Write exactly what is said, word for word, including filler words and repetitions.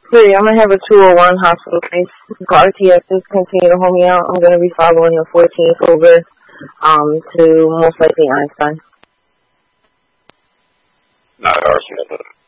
Three, I'm going to have a two oh one hospital case. R T S just continue to hold me out. I'm going to be following the fourteenth over um, to most likely Einstein. Not R T S.